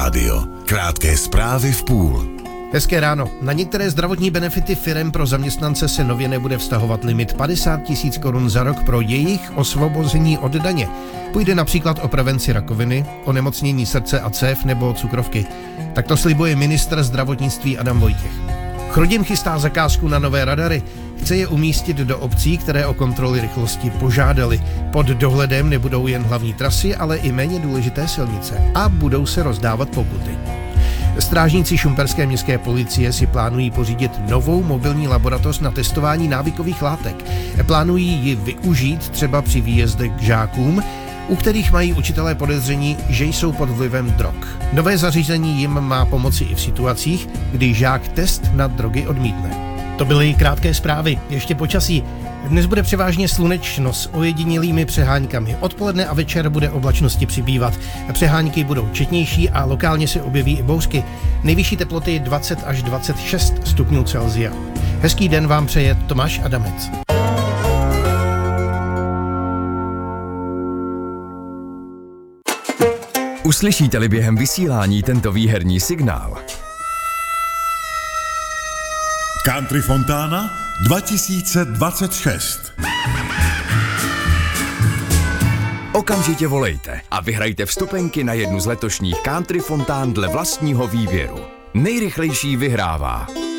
rádio. Krátké zprávy v půl. Hezké ráno. Na některé zdravotní benefity firem pro zaměstnance se nově nebude vztahovat limit 50 000 korun za rok pro jejich osvobození od daně. Půjde například o prevenci rakoviny, onemocnění srdce a cév nebo cukrovky. Tak to slibuje ministr zdravotnictví Adam Vojtěch. Chrudim chystá zakázku na nové radary. Chce je umístit do obcí, které o kontroly rychlosti požádali. Pod dohledem nebudou jen hlavní trasy, ale i méně důležité silnice. A budou se rozdávat pokuty. Strážníci šumperské městské policie si plánují pořídit novou mobilní laboratoř na testování návykových látek. Plánují ji využít třeba při výjezdech k žákům, u kterých mají učitelé podezření, že jsou pod vlivem drog. Nové zařízení jim má pomoci i v situacích, kdy žák test na drogy odmítne. To byly krátké zprávy. Ještě počasí. Dnes bude převážně slunečno s ojedinělými přeháňkami. Odpoledne a večer bude oblačnosti přibývat. Přehánky budou četnější a lokálně se objeví i bouřky. Nejvyšší teploty 20 až 26 stupňů Celsia. Hezký den vám přeje Tomáš Adamec. Uslyšíte-li během vysílání tento výherní signál? Country Fontana 2026. Okamžitě volejte a vyhrajte vstupenky na jednu z letošních Country Fontán dle vlastního výběru. Nejrychlejší vyhrává.